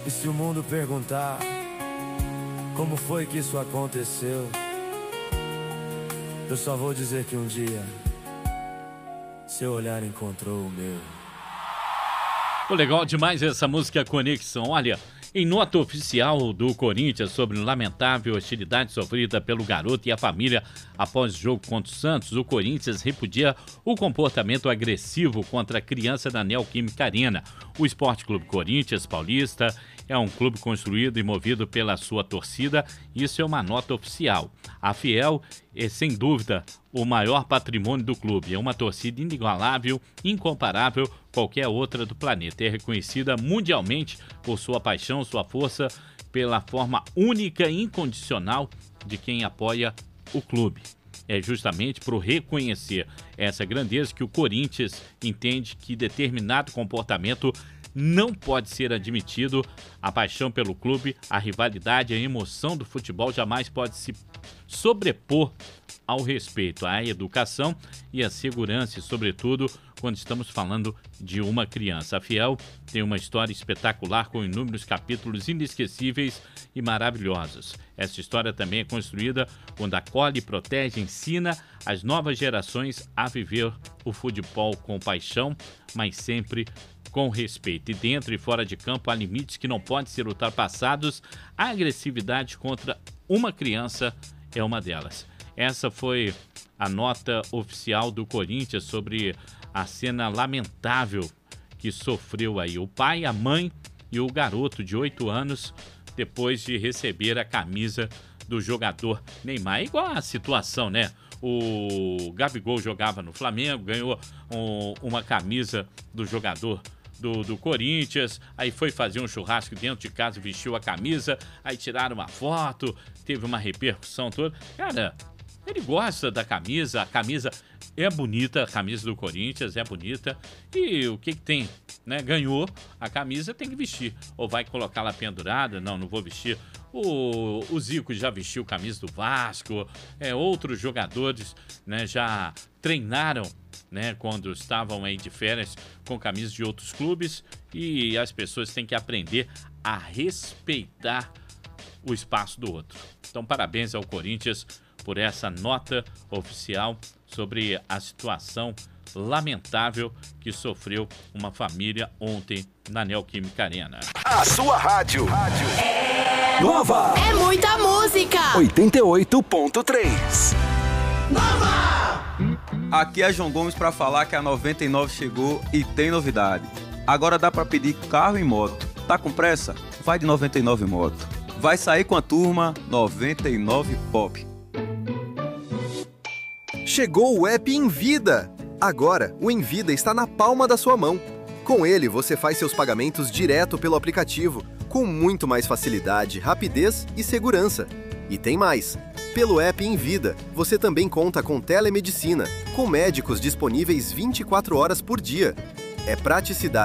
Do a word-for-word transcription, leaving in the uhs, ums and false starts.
E se o mundo perguntar como foi que isso aconteceu, eu só vou dizer que um dia seu olhar encontrou o meu. Pô, legal demais essa música Conexão. Olha, em nota oficial do Corinthians sobre lamentável hostilidade sofrida pelo garoto e a família após o jogo contra o Santos, o Corinthians repudia o comportamento agressivo contra a criança da Neoquímica Arena. O Esporte Clube Corinthians Paulista é um clube construído e movido pela sua torcida, isso é uma nota oficial. A Fiel é, sem dúvida, o maior patrimônio do clube. É uma torcida inigualável, incomparável qualquer outra do planeta. É reconhecida mundialmente por sua paixão, sua força, pela forma única e incondicional de quem apoia o clube. É justamente por reconhecer essa grandeza que o Corinthians entende que determinado comportamento não pode ser admitido. A paixão pelo clube, a rivalidade, a emoção do futebol jamais pode se sobrepor ao respeito à educação e à segurança, e sobretudo quando estamos falando de uma criança. A Fiel tem uma história espetacular com inúmeros capítulos inesquecíveis e maravilhosos. Essa história também é construída quando acolhe, protege, ensina as novas gerações a viver o futebol com paixão, mas sempre com respeito. E dentro e fora de campo há limites que não podem ser ultrapassados. A agressividade contra uma criança é uma delas. Essa foi a nota oficial do Corinthians sobre a cena lamentável que sofreu aí o pai, a mãe e o garoto de oito anos depois de receber a camisa do jogador Neymar. É igual a situação, né? O Gabigol jogava no Flamengo, ganhou um, uma camisa do jogador Do, do Corinthians, aí foi fazer um churrasco dentro de casa, vestiu a camisa, aí tiraram uma foto, teve uma repercussão toda. Cara, ele gosta da camisa, a camisa é bonita, a camisa do Corinthians é bonita, e o que que tem, né? Ganhou a camisa, tem que vestir. Ou vai colocar lá pendurada? Não, não vou vestir. O, o Zico já vestiu camisa do Vasco, é, outros jogadores, né, já treinaram, né, quando estavam aí de férias com camisas de outros clubes, e as pessoas têm que aprender a respeitar o espaço do outro. Então, parabéns ao Corinthians por essa nota oficial sobre a situação lamentável que sofreu uma família ontem na Neoquímica Arena. A sua rádio. rádio. É... Nova. É muita música. oitenta e oito ponto três. Nova. Aqui é João Gomes para falar que a noventa e nove chegou e tem novidade. Agora dá para pedir carro e moto. Tá com pressa? Vai de noventa e nove Moto. Vai sair com a turma noventa e nove Pop. Chegou o app Envida. Agora, o Envida está na palma da sua mão. Com ele, você faz seus pagamentos direto pelo aplicativo, com muito mais facilidade, rapidez e segurança. E tem mais. Pelo app Envida, você também conta com telemedicina, com médicos disponíveis vinte e quatro horas por dia. É praticidade